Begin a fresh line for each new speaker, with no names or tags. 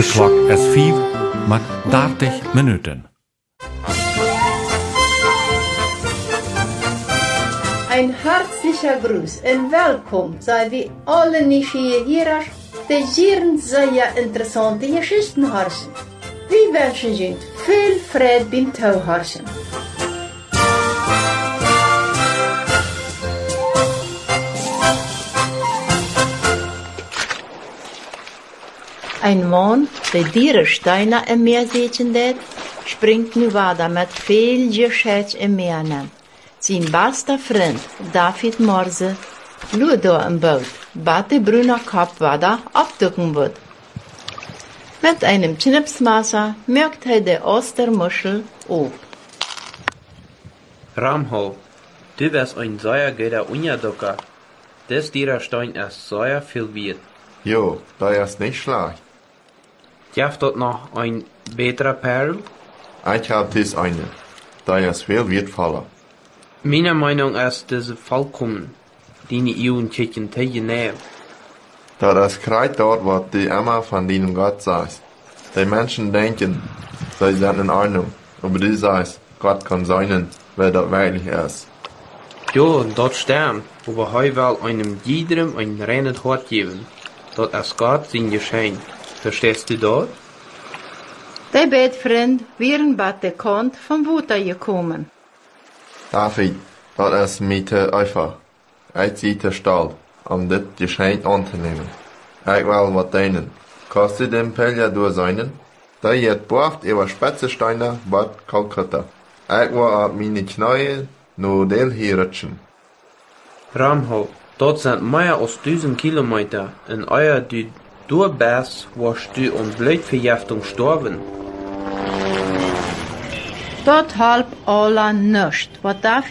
De klok is 5 met 30 minuten.
Ein herzlicher Gruß und willkommen sei wir alle Nieuwsgierigers, die hier sehr interessante Geschichten hören. Wir wünschen Ihnen viel Freude beim Zuhören. Ein Mann, der Dierensteiner im Meer sehen wird, springt nu weiter mit viel Geschäft im Meer an. Sein bester Freund, David Morse, schaut da im Boot, was der brune Kopf weiter abducken wird. Mit einem Schnipsmesser merkt er die Ostermuschel auf.
Ramho, du bist ein sehr guter Unjaducker. Das Dierenstein ist sehr viel wert.
Jo, das ist nicht schlecht.
Gibt dort noch ein besserer Perl?
Ich hab dies eine. Das ist viel wertvoller.
Meine Meinung ist diese vollkommen. Deine Iuen kicken tegen neer.
Das ist gerade dort, was du immer von deinem Gott sagst. Die Menschen denken, sie sind in Ordnung. Aber du sagst, Gott kann sein, wer das wirklich ist.
Jo, dort stimmt. Aber hij will einem jedem ein reines Hort geben. Dort ist Gott sein Geschenk. Verstehst du dort?
Die beiden Freunde wären bei der Kant vom Wasser gekommen.
David, das ist mir te einfach. Ich ziehe te Stall, das Geschenk anzunehmen. Ich will was dienen. Kannst du den Pelja durchseinen? Da jetzt braucht über Spätzesteiner Bad Kalkutta. Ich will auf meine Knie nur den hier rutschen.
Ramho, dort sind mehr als 1000 Kilometer. In euer du bist, warst du an Blutvergiftung gestorben.
Dort halb aller nicht, was